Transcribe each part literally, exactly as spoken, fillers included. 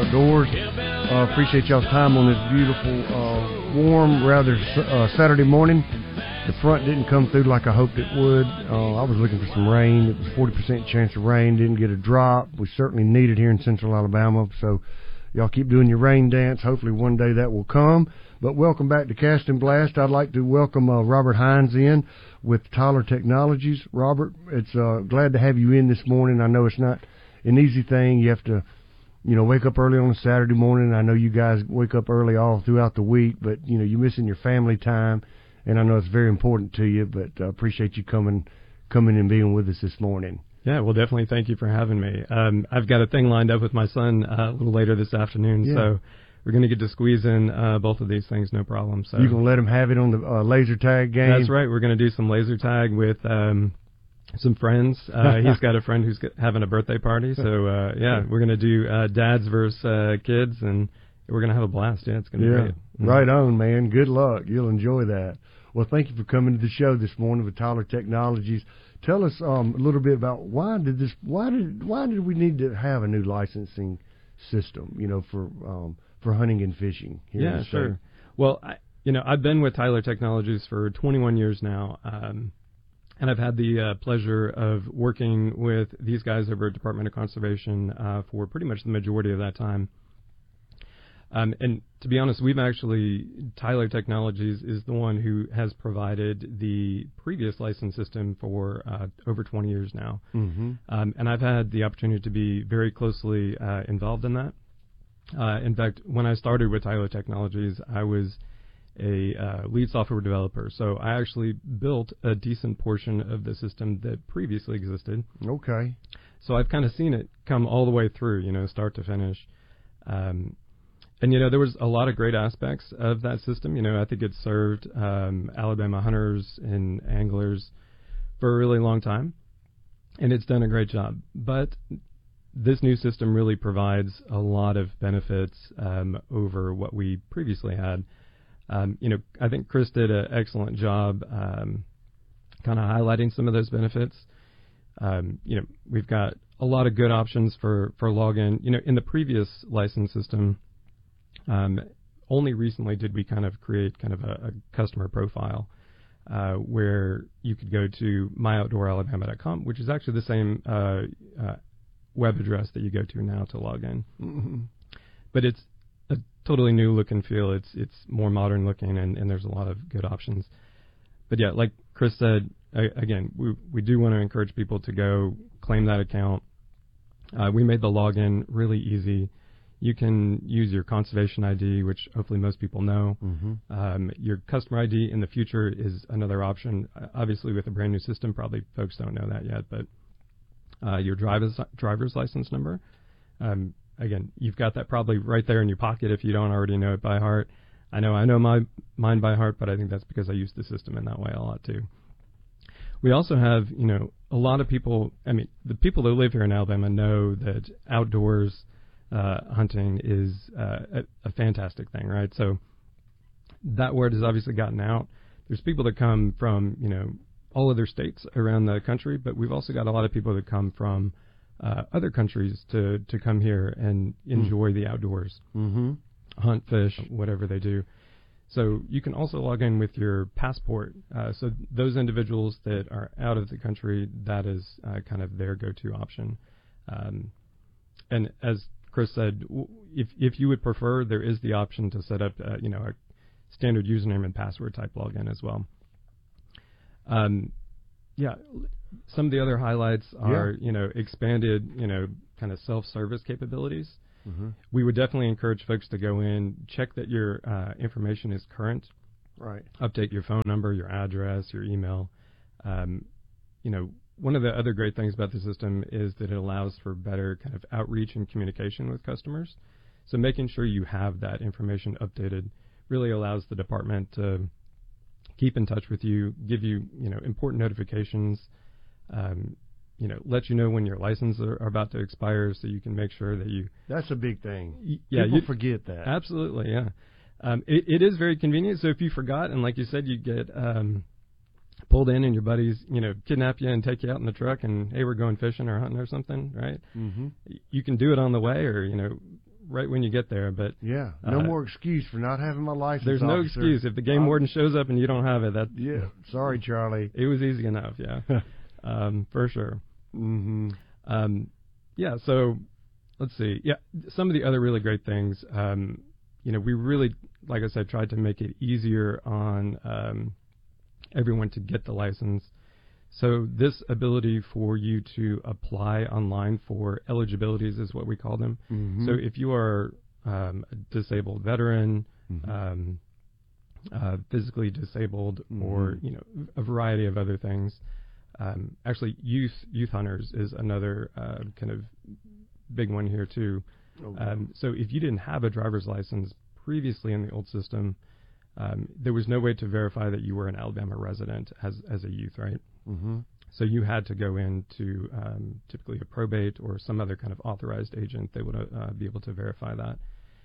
Outdoors. Uh, appreciate y'all's time on this beautiful, uh, warm, rather uh, Saturday morning. The front didn't come through like I hoped it would. Uh, I was looking for some rain. It was forty percent chance of rain. Didn't get a drop. We certainly need it here in Central Alabama. So y'all keep doing your rain dance. Hopefully one day that will come. But welcome back to Cast and Blast. I'd like to welcome uh, Robert Hines in with Tyler Technologies. Robert, it's uh, glad to have you in this morning. I know it's not an easy thing. You have to, you know, wake up early on a Saturday morning. I know you guys wake up early all throughout the week, but, you know, you're missing your family time. And I know it's very important to you, but I uh, appreciate you coming coming and being with us this morning. Yeah, well, definitely thank you for having me. Um, I've got a thing lined up with my son uh, a little later this afternoon, yeah. so we're going to get to squeeze in uh, both of these things, no problem. So you're going to let him have it on the uh, laser tag game? That's right. We're going to do some laser tag with um, some friends. Uh, he's got a friend who's having a birthday party, so uh, yeah, we're going to do uh, dads versus uh, kids, and we're going to have a blast. Yeah, it's going to yeah. be great. Mm-hmm. Right on, man. Good luck. You'll enjoy that. Well, thank you for coming to the show this morning with Tyler Technologies. Tell us um, a little bit about why did this? Why did why did we need to have a new licensing system? You know, for um, for hunting and fishing here yeah, in the state. Sure. Well, I, you know, I've been with Tyler Technologies for twenty-one years now, um, and I've had the uh, pleasure of working with these guys over at Department of Conservation uh, for pretty much the majority of that time. Um, and to be honest, we've actually, Tyler Technologies is the one who has provided the previous license system for uh, over twenty years now. Mm-hmm. Um, and I've had the opportunity to be very closely uh, involved in that. Uh, in fact, when I started with Tyler Technologies, I was a uh, lead software developer. So I actually built a decent portion of the system that previously existed. Okay. So I've kind of seen it come all the way through, you know, start to finish. Um, And, you know, there was a lot of great aspects of that system. You know, I think it served um, Alabama hunters and anglers for a really long time, and it's done a great job. But this new system really provides a lot of benefits um, over what we previously had. Um, you know, I think Chris did an excellent job um, kind of highlighting some of those benefits. Um, you know, we've got a lot of good options for, for login. You know, in the previous license system, Um, only recently did we kind of create kind of a, a customer profile uh, where you could go to my outdoor alabama dot com, which is actually the same uh, uh, web address that you go to now to log in. Mm-hmm. But it's a totally new look and feel. It's it's more modern looking, and, and there's a lot of good options. But yeah, like Chris said, I, again, we we do want to encourage people to go claim that account. Uh, we made the login really easy. You can use your conservation I D, which hopefully most people know. Mm-hmm. Um, your customer I D in the future is another option. Uh, obviously, with a brand new system, probably folks don't know that yet. But uh, your driver's driver's license number, um, again, you've got that probably right there in your pocket if you don't already know it by heart. I know I know my mine by heart, but I think that's because I use the system in that way a lot too. We also have, you know, a lot of people. I mean, the people that live here in Alabama know that outdoors Uh, hunting is uh, a, a fantastic thing, right? So that word has obviously gotten out. There's people that come from, you know, all other states around the country, but we've also got a lot of people that come from uh, other countries to, to come here and enjoy mm. the outdoors, mm-hmm. hunt, fish, whatever they do. So you can also log in with your passport. Uh, so those individuals that are out of the country, that is uh, kind of their go-to option. Um, and as Chris said, if if you would prefer, there is the option to set up, uh, you know, a standard username and password type login as well. Um, yeah, some of the other highlights are, yeah. you know, expanded, you know, kind of self-service capabilities. Mm-hmm. We would definitely encourage folks to go in, check that your uh, information is current. Right. Update your phone number, your address, your email. Um, you know, one of the other great things about the system is that it allows for better kind of outreach and communication with customers. So making sure you have that information updated really allows the department to keep in touch with you, give you, you know, important notifications, um, you know, let you know when your licenses are, are about to expire, so you can make sure that you. That's a big thing. Y- yeah, people you, forget that. Absolutely, yeah. Um, it, it is very convenient. So if you forgot, and like you said, you get um, pulled in and your buddies, you know, kidnap you and take you out in the truck and, hey, we're going fishing or hunting or something, right? Mm-hmm. You can do it on the way, or, you know, right when you get there. But yeah, no uh, more excuse for not having my license. There's no officer. excuse if the game I'm, warden shows up and you don't have it. That yeah, sorry, Charlie. It was easy enough. Yeah, um, for sure. Mm-hmm. Um, yeah. So let's see. Yeah, some of the other really great things. Um, you know, we really, like I said, tried to make it easier on um, everyone to get the license. So this ability for you to apply online for eligibilities is what we call them. Mm-hmm. So if you are um, a disabled veteran, mm-hmm. um, uh, physically disabled, mm-hmm. or you know a variety of other things. Um, actually, youth youth hunters is another uh, kind of big one here too. Okay. Um, so if you didn't have a driver's license previously in the old system, um, there was no way to verify that you were an Alabama resident as as a youth, right? Mm-hmm. So you had to go into um, typically a probate or some other kind of authorized agent that would uh, be able to verify that.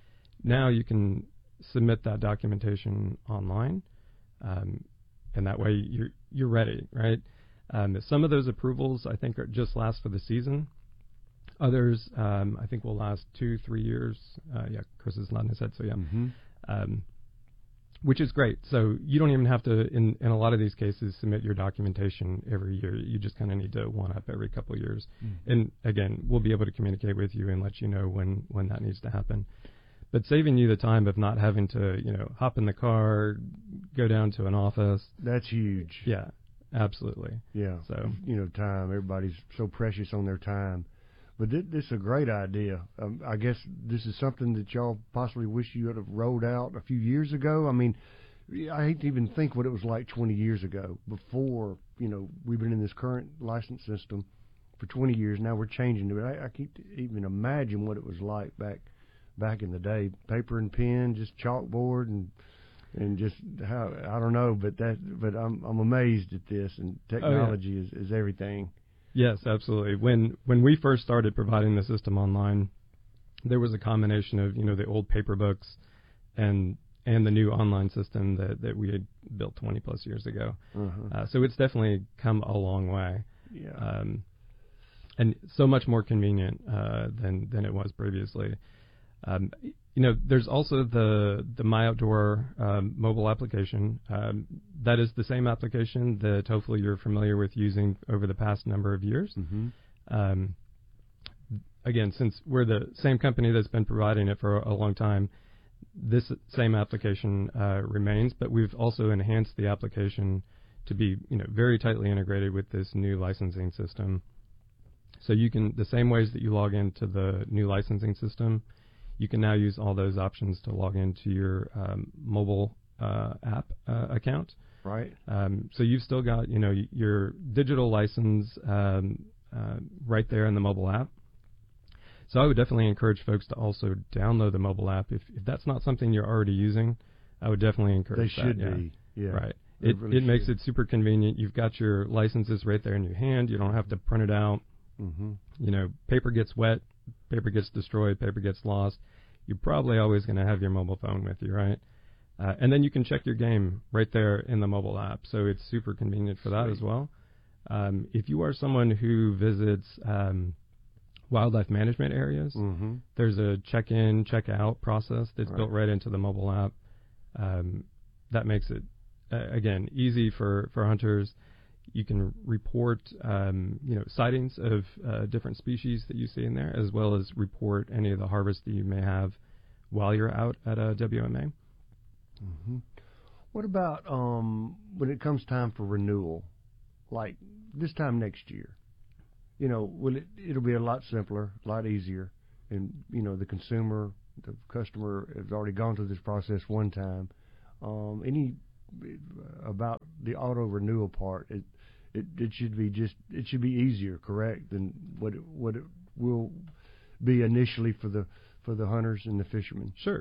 Now you can submit that documentation online, um, and that way you're you're ready, right? Um, some of those approvals I think are just last for the season. Others um, I think will last two, three years. Uh, yeah, Chris is nodding his head, so yeah. Mm-hmm. Um, which is great. So you don't even have to, in, in a lot of these cases, submit your documentation every year. You just kind of need to one up every couple of years. Mm-hmm. And again, we'll be able to communicate with you and let you know when, when that needs to happen. But saving you the time of not having to, you know, hop in the car, go down to an office. That's huge. Yeah, absolutely. Yeah. So, you know, time. Everybody's so precious on their time. But this, this is a great idea. Um, I guess this is something that y'all possibly wish you would have rolled out a few years ago. I mean, I hate to even think what it was like twenty years ago. Before, you know, we've been in this current license system for twenty years. Now we're changing it. I, I can't even imagine what it was like back back in the day. Paper and pen, just chalkboard, and and just how I don't know. But that, but I'm I'm amazed at this, and technology oh, yeah. is, is everything. Yes, absolutely. When when we first started providing the system online, there was a combination of, you know, the old paper books and and the new online system that, that we had built twenty plus years ago. Uh-huh. Uh, so it's definitely come a long way. Yeah. Um, and so much more convenient uh, than than it was previously. Um, you know, there's also the the My Outdoor um, mobile application. Um, that is the same application that hopefully you're familiar with using over the past number of years. Mm-hmm. Um, again, since we're the same company that's been providing it for a, a long time, this same application uh, remains, but we've also enhanced the application to be, you know, very tightly integrated with this new licensing system. So you can, the same ways that you log into the new licensing system, you can now use all those options to log into your um, mobile uh, app uh, account. Right. Um, so you've still got, you know, your digital license um, uh, right there in the mobile app. So I would definitely encourage folks to also download the mobile app. If, if that's not something you're already using, I would definitely encourage they that. They should yeah. be. Yeah. Right. They It really it makes should. it super convenient. You've got your licenses right there in your hand. You don't have to print it out. Mm-hmm. You know, paper gets wet, paper gets destroyed, paper gets lost. You're probably always going to have your mobile phone with you, right? Uh, and then you can check your game right there in the mobile app. So it's super convenient for that Sweet. as well. Um, if you are someone who visits um, wildlife management areas, mm-hmm. there's a check-in, check-out process that's right. built right into the mobile app. Um, that makes it, uh, again, easy for, for hunters. You can report, um, you know, sightings of uh, different species that you see in there, as well as report any of the harvest that you may have while you're out at a W M A. Mm-hmm. What about um, when it comes time for renewal, like this time next year? You know, will it? It'll be a lot simpler, a lot easier, and you know, the consumer, the customer has already gone through this process one time. Um, any about the auto renewal part? It, It, it should be just it should be easier, correct, than what it, what it will be initially for the for the hunters and the fishermen. Sure.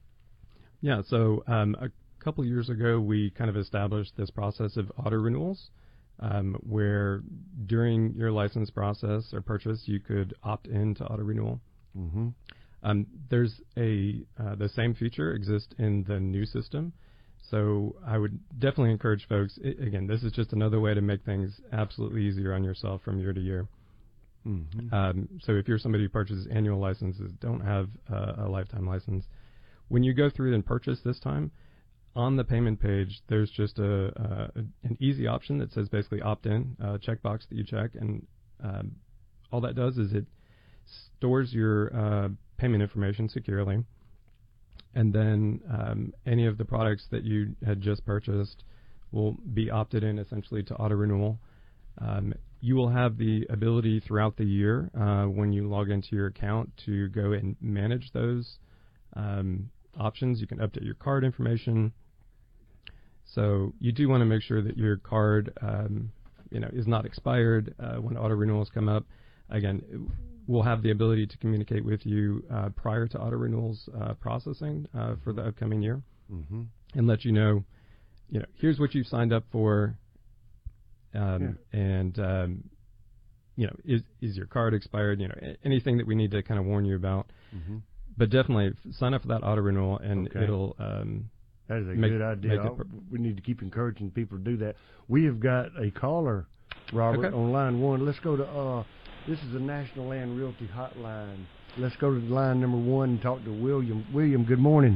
Yeah. So um, a couple years ago, we kind of established this process of auto renewals, um, where during your license process or purchase, you could opt in to auto renewal. Mm-hmm. Um, there's a uh, the same feature exists in the new system. So I would definitely encourage folks, I, again, this is just another way to make things absolutely easier on yourself from year to year. Mm-hmm. Um, so if you're somebody who purchases annual licenses, don't have uh, a lifetime license, when you go through and purchase this time, on the payment page, there's just a, a an easy option that says basically opt-in, a checkbox that you check, and um, all that does is it stores your uh, payment information securely, and then um, any of the products that you had just purchased will be opted in essentially to auto renewal. Um, you will have the ability throughout the year uh, when you log into your account to go and manage those um, options. You can update your card information. So you do want to make sure that your card, um, you know, is not expired uh, when auto renewals come up. Again, we'll have the ability to communicate with you uh, prior to auto renewals uh, processing uh, for the upcoming year, mm-hmm. and let you know, you know, here's what you've signed up for, um, yeah. and um, you know, is is your card expired? You know, anything that we need to kind of warn you about. Mm-hmm. But definitely sign up for that auto renewal, and okay. it'll. Um, That is a make, good idea. per- we need to keep encouraging people to do that. We have got a caller, Robert, okay. on line one. Let's go to, uh, this is the National Land Realty Hotline. Let's go to line number one and talk to William. William, good morning.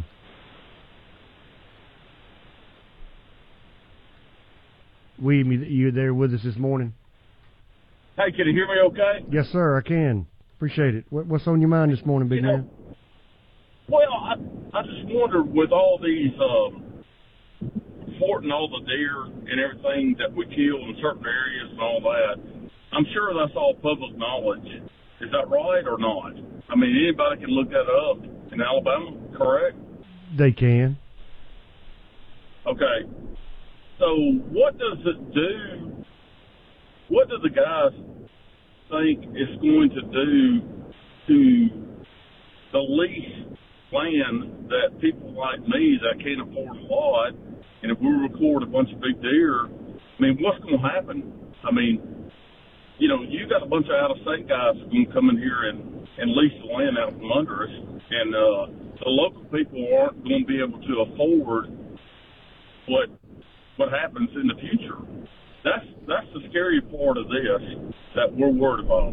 William, you there with us this morning? Hey, can you hear me okay? Yes, sir, I can. Appreciate it. What, what's on your mind this morning, big you know, man? Well, I, I just wondered with all these, um, thwarting all the deer and everything that we kill in certain areas and all that, I'm sure that's all public knowledge. Is that right or not? I mean, anybody can look that up in Alabama, correct? They can. Okay. So what does it do? What do the guys think it's going to do to the lease land that people like me that can't afford a lot, and if we record a bunch of big deer, I mean, what's going to happen? I mean, you know, you got a bunch of out-of-state guys that are going to come in here and, and lease the land out from under us, and uh, the local people aren't going to be able to afford what what happens in the future. That's that's the scary part of this that we're worried about.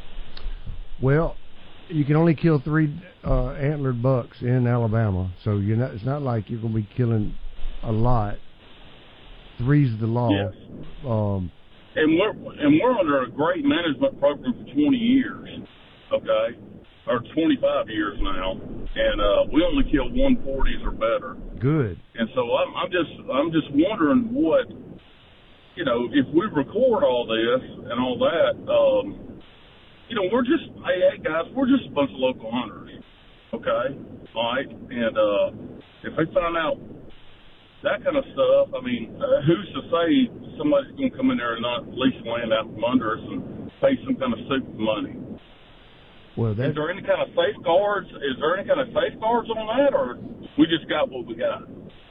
Well, you can only kill three uh, antlered bucks in Alabama, so you're not. It's not like you're going to be killing a lot. Three's the law. Yes. Um, and we're and we're under a great management program for twenty years, okay, or twenty-five years now, and uh, we only kill one forties or better. Good. And so I'm, I'm just I'm just wondering what, you know, if we record all this and all that. Um, You know, we're just, hey, hey, guys, we're just a bunch of local hunters, okay? All right? And uh, if they find out that kind of stuff, I mean, uh, who's to say somebody's going to come in there and not lease land out from under us and pay some kind of super money? Well, is there any kind of safeguards? Is there any kind of safeguards on that, or we just got what we got?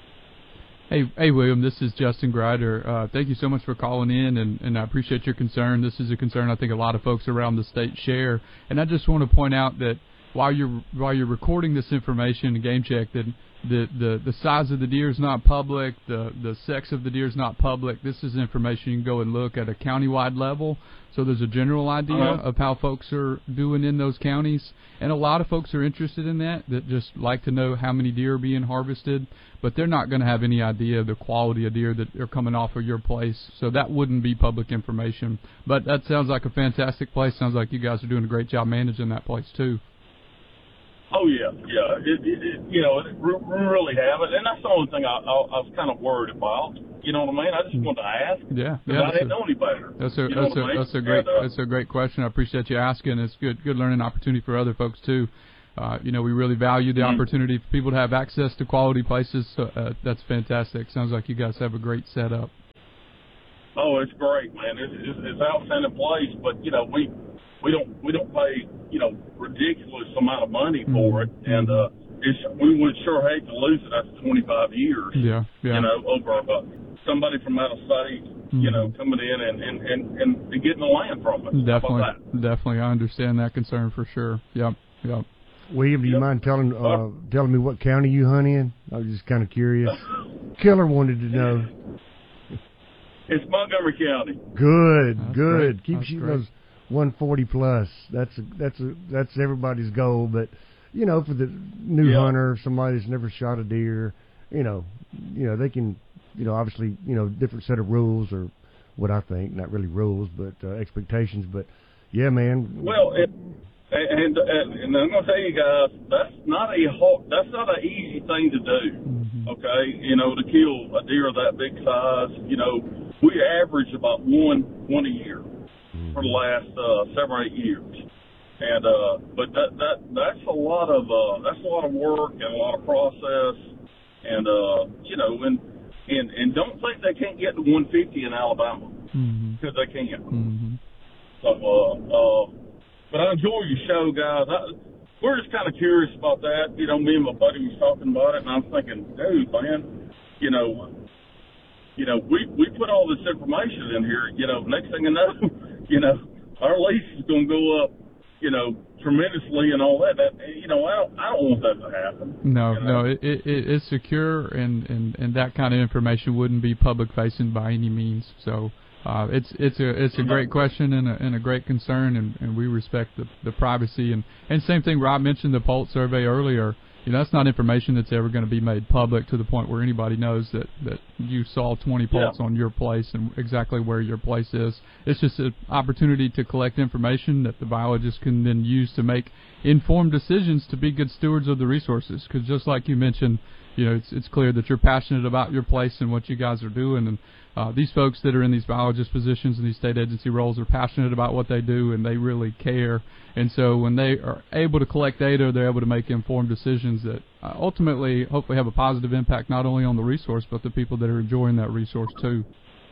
Hey, hey, William, this is Justin Grider. Uh, thank you so much for calling in, and, and I appreciate your concern. This is a concern I think a lot of folks around the state share. And I just want to point out that while you're while you're recording this information, Game Check, that the, the, the size of the deer is not public, the, the sex of the deer is not public. This is information you can go and look at a countywide level. So there's a general idea uh-huh. of how folks are doing in those counties. And a lot of folks are interested in that, that just like to know how many deer are being harvested. But they're not going to have any idea of the quality of deer that are coming off of your place. So that wouldn't be public information. But that sounds like a fantastic place. Sounds like you guys are doing a great job managing that place, too. Oh, yeah, yeah. It, it, it, you know, it, we really have it. And that's the only thing I, I, I was kind of worried about. You know what I mean? I just wanted to ask. Yeah, yeah. I didn't know any better. That's a, you that's, a, I mean? that's a great and, uh, that's a great question. I appreciate you asking. It's good good learning opportunity for other folks, too. Uh, you know, we really value the mm-hmm. opportunity for people to have access to quality places. So, uh, that's fantastic. Sounds like you guys have a great setup. Oh, it's great, man. It's, it's, it's outstanding place, but, you know, we we don't we don't pay, you know, ridiculous amount of money for it, and uh, it's, we would sure hate to lose it after twenty-five years. Yeah, yeah. You know, over uh, somebody from out of state, mm-hmm. you know, coming in and, and, and, and getting the land from us. Definitely, definitely. I understand that concern for sure. Yep, yep. William, do you yep. mind telling uh, telling me what county you hunt in? I was just kind of curious. Killer wanted to know. It's Montgomery County. Good, That's good. Great. Keeps That's you great. those one forty plus. That's a, that's a, that's everybody's goal. But you know, for the new yeah. hunter, somebody that's never shot a deer, you know, you know they can, you know, obviously, you know, different set of rules or what I think, not really rules, but uh, expectations. But yeah, man. Well, it, and, and and I'm gonna tell you guys, that's not a hard, that's not an easy thing to do. Mm-hmm. Okay, you know, to kill a deer that big size, you know, we average about one one a year mm-hmm. for the last uh, seven or eight years. And uh, but that that that's a lot of uh, that's a lot of work and a lot of process, and uh, you know, and and and don't think they can't get to one fifty in Alabama because mm-hmm. they can. Mm-hmm. So, uh, uh, but I enjoy your show, guys. I, we're just kind of curious about that. You know, me and my buddy was talking about it, and I'm thinking, dude, man, you know, you know, we we put all this information in here. You know, next thing I know, you know, our lease is going to go up, you know, tremendously and all that. That you know, I don't, I don't want that to happen. No, you know? no, it, it it's secure, and, and, and that kind of information wouldn't be public facing by any means. So uh, it's it's a it's a great question and a, and a great concern, and, and we respect the, the privacy. And, and same thing, Rob mentioned the Pulse survey earlier. You know, that's not information that's ever going to be made public to the point where anybody knows that, that you saw twenty Pulse yeah. on your place and exactly where your place is. It's just an opportunity to collect information that the biologists can then use to make informed decisions to be good stewards of the resources. Because just like you mentioned, you know, it's it's clear that you're passionate about your place and what you guys are doing. And uh, these folks that are in these biologist positions and these state agency roles are passionate about what they do, and they really care. And so when they are able to collect data, they're able to make informed decisions that uh, ultimately hopefully have a positive impact not only on the resource but the people that are enjoying that resource too.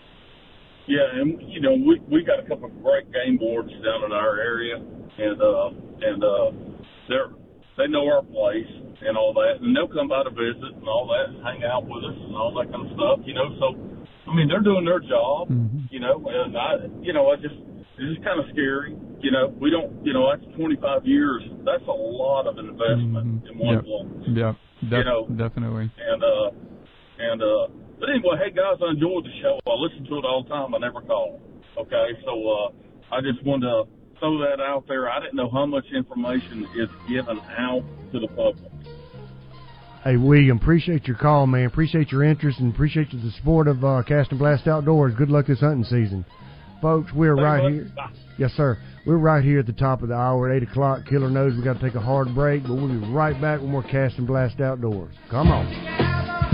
Yeah, and you know, we we got a couple of great game boards down in our area, and uh, and uh, they're they know our place and all that, and they'll come by to visit and all that, and hang out with us and all that kind of stuff, you know. So, I mean, they're doing their job, mm-hmm. you know, and I, you know, I just it's just kind of scary, you know. We don't, you know, that's twenty-five years. That's a lot of investment mm-hmm. in one yep. place. Yeah, def- you know, definitely. And uh, and uh. But anyway, hey, guys, I enjoyed the show. I listen to it all the time. I never call. Okay, so uh, I just wanted to throw that out there. I didn't know how much information is given out to the public. Hey, William, appreciate your call, man. Appreciate your interest and appreciate the support of uh, Cast and Blast Outdoors. Good luck this hunting season. Folks, we're Thank right you. here. Yes, sir. We're right here at the top of the hour at eight o'clock. Killer knows we got to take a hard break, but we'll be right back with more Cast and Blast Outdoors. Come on.